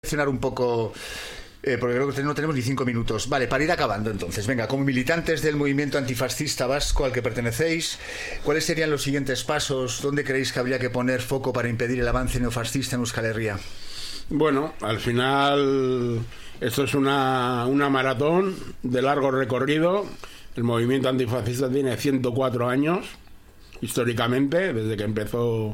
Mencionar un poco, porque creo que no tenemos ni 5 minutos. Vale, para ir acabando entonces, venga, como militantes del movimiento antifascista vasco al que pertenecéis, ¿cuáles serían los siguientes pasos? ¿Dónde creéis que habría que poner foco para impedir el avance neofascista en Euskal Herria? Bueno, al final esto es una maratón de largo recorrido. El movimiento antifascista tiene 104 años, históricamente, desde que empezó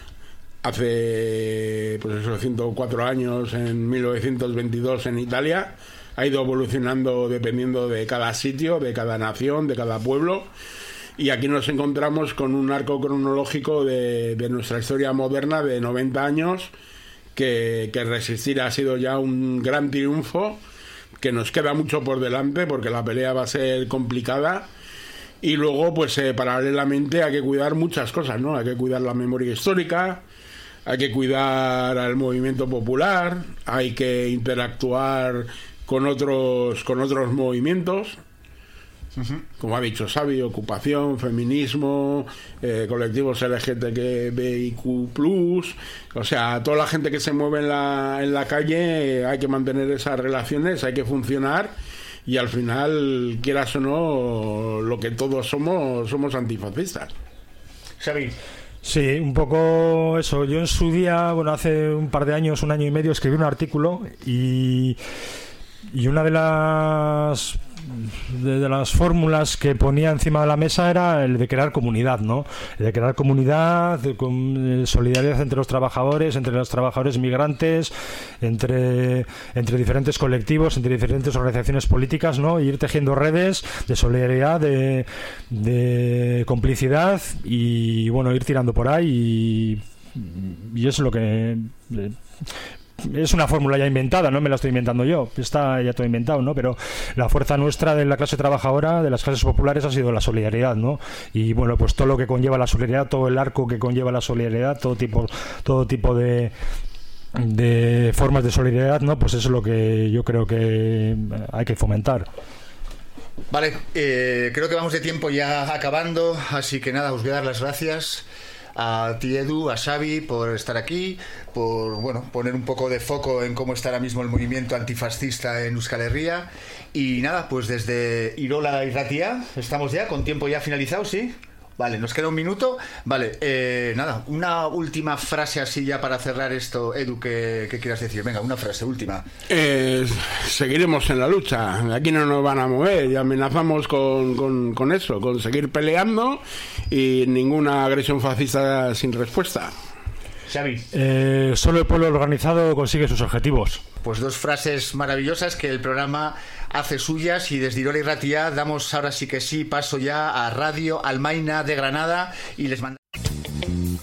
hace 104 años, en 1922 en Italia. Ha ido evolucionando dependiendo de cada sitio, de cada nación, de cada pueblo. Y aquí nos encontramos con un arco cronológico de nuestra historia moderna de 90 años, que resistir ha sido ya un gran triunfo, que nos queda mucho por delante porque la pelea va a ser complicada. Y luego, paralelamente hay que cuidar muchas cosas, ¿no? Hay que cuidar la memoria histórica, hay que cuidar al movimiento popular, hay que interactuar con otros movimientos, como ha dicho Xavi, ocupación, feminismo, colectivos LGTBIQ+, o sea, toda la gente que se mueve en la calle, hay que mantener esas relaciones, hay que funcionar, y al final, quieras o no, lo que todos somos antifascistas. Xavi. Sí, un poco eso. Yo en su día, hace un par de años, un año y medio, escribí un artículo y una de las fórmulas que ponía encima de la mesa era el de crear comunidad, ¿no? El de crear comunidad, con solidaridad entre los trabajadores migrantes, entre diferentes colectivos, entre diferentes organizaciones políticas, ¿no? Y ir tejiendo redes de solidaridad, de complicidad y, ir tirando por ahí y eso es lo que... Es una fórmula ya inventada, no me la estoy inventando yo, está ya todo inventado, ¿no? Pero la fuerza nuestra de la clase trabajadora, de las clases populares, ha sido la solidaridad, ¿no? Y pues todo lo que conlleva la solidaridad, todo el arco que conlleva la solidaridad, todo tipo de formas de solidaridad, ¿no? Pues eso es lo que yo creo que hay que fomentar. Vale, creo que vamos de tiempo ya acabando, así que nada, os voy a dar las gracias a ti, Edu, a Xavi, por estar aquí, por poner un poco de foco en cómo está ahora mismo el movimiento antifascista en Euskal Herria. Y nada, pues desde Irola y Ratia estamos ya con tiempo ya finalizado, ¿sí? Vale, nos queda un minuto. Vale, nada, una última frase así ya para cerrar esto, Edu, ¿qué quieras decir? Venga, una frase última. Seguiremos en la lucha, aquí no nos van a mover y amenazamos con eso, con seguir peleando y ninguna agresión fascista sin respuesta. Xavi. Solo el pueblo organizado consigue sus objetivos. Pues dos frases maravillosas que el programa hace suyas, y desde Irola y Ratia damos ahora sí que sí paso ya a Radio Almaina de Granada y les mandamos